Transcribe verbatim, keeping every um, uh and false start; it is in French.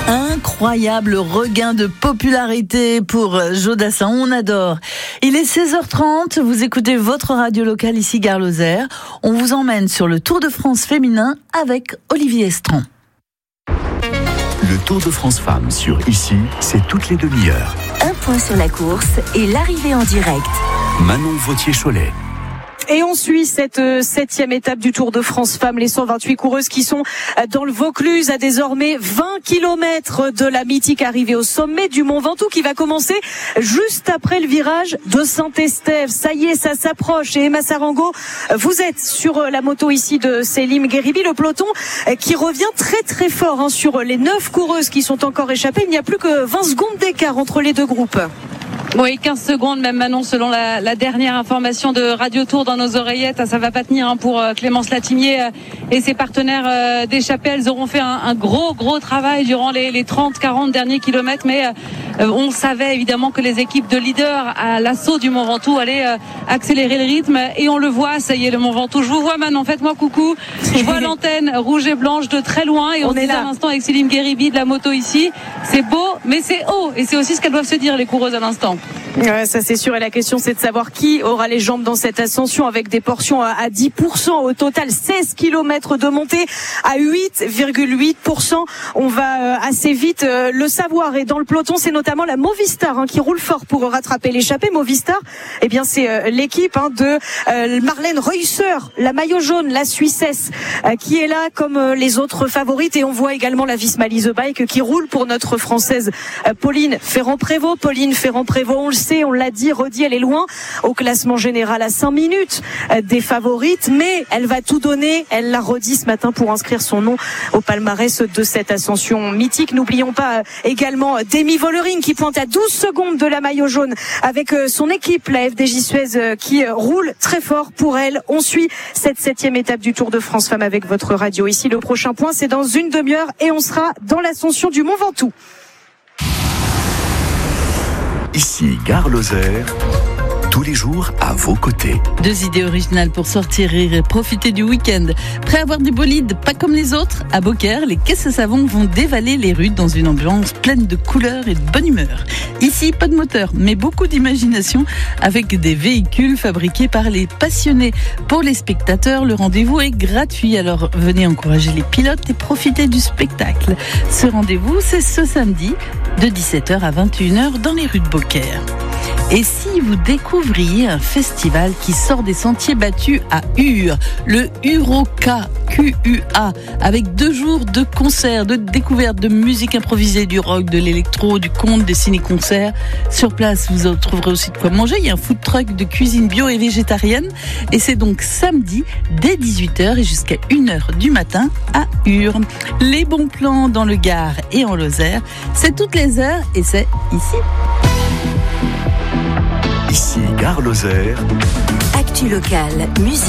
Incroyable regain de popularité pour Jodassin, on adore. Il est seize heures trente, vous écoutez votre radio locale ici Gare Lozère. On vous emmène sur le Tour de France féminin avec Olivier Estran. Le Tour de France Femmes sur Ici, c'est toutes les demi-heures. Un point sur la course et l'arrivée en direct. Manon Vautier-Cholet. Et on suit cette euh, septième étape du Tour de France Femmes, les cent vingt-huit coureuses qui sont euh, dans le Vaucluse à désormais vingt kilomètres de la mythique arrivée au sommet du Mont Ventoux qui va commencer juste après le virage de Saint-Estève. Ça y est, ça s'approche. Et Emma Sarango, vous êtes sur euh, la moto ici de Selim Gheribi, le peloton euh, qui revient très très fort hein, sur les neuf coureuses qui sont encore échappées. Il n'y a plus que vingt secondes d'écart entre les deux groupes. Oui, quinze secondes même Manon selon la, la dernière information de Radio Tour dans nos oreillettes. Ça va pas tenir hein, pour euh, Clémence Latimier euh, et ses partenaires euh, d'échappée. Elles auront fait un, un gros gros travail durant les, les trente quarante derniers kilomètres, mais euh, on savait évidemment que les équipes de leaders à l'assaut du Mont Ventoux allaient euh, accélérer le rythme et on le voit. Ça y est, le Mont Ventoux. Je vous vois Manon, faites-moi coucou. Je vois l'antenne rouge et blanche de très loin et on, on est là à l'instant avec Selim Gheribi de la moto ici. C'est beau, mais c'est haut et c'est aussi ce qu'elles doivent se dire les coureuses à l'instant. Ouais, ça c'est sûr et la question c'est de savoir qui aura les jambes dans cette ascension avec des portions à dix pour cent au total, seize kilomètres de montée à huit virgule huit pour cent. On va assez vite le savoir et dans le peloton c'est notamment la Movistar hein, qui roule fort pour rattraper l'échappée. Movistar, eh bien c'est l'équipe hein, de euh, Marlène Reusser, la maillot jaune, la Suissesse euh, qui est là comme les autres favorites et on voit également la Visma Lease Bike qui roule pour notre française euh, Pauline Ferrand-Prévot. Pauline Ferrand-Prévot, on le sait, on l'a dit, redit, elle est loin au classement général à cinq minutes des favorites, mais elle va tout donner, elle l'a redit ce matin pour inscrire son nom au palmarès de cette ascension mythique. N'oublions pas également Demi Vollering qui pointe à douze secondes de la maillot jaune avec son équipe, la F D J Suez qui roule très fort pour elle. On suit cette septième étape du Tour de France Femmes avec votre radio. Ici, le prochain point, c'est dans une demi-heure et on sera dans l'ascension du Mont Ventoux. Ici, Gare Lozère, tous les jours à vos côtés. Deux idées originales pour sortir, rire et profiter du week-end. Prêt à avoir des bolides pas comme les autres? À Beaucaire, les caisses à savon vont dévaler les rues dans une ambiance pleine de couleurs et de bonne humeur. Ici, pas de moteur, mais beaucoup d'imagination avec des véhicules fabriqués par les passionnés. Pour les spectateurs, le rendez-vous est gratuit, alors venez encourager les pilotes et profiter du spectacle. Ce rendez-vous, c'est ce samedi de dix-sept heures à vingt et une heures dans les rues de Beaucaire. Et si vous découvriez un festival qui sort des sentiers battus à Ur, le Uroca, Q U A, avec deux jours de concerts, de découvertes, de musique improvisée, du rock, de l'électro, du conte, des ciné-concerts. Sur place, vous trouverez aussi de quoi manger. Il y a un food truck de cuisine bio et végétarienne. Et c'est donc samedi, dès dix-huit heures et jusqu'à une heure du matin à Ur. Les bons plans dans le Gard et en Lozère, c'est toutes les heures et c'est ici. Ici, Gare Lozère. Actu locale, musique.